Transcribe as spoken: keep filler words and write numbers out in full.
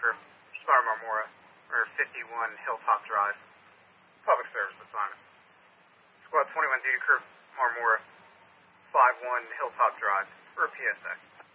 crew. Star Marmora, or fifty-one Hilltop Drive. Public service assignment. Squad twenty-one duty crew, Marmora, five one Hilltop Drive, or P S A.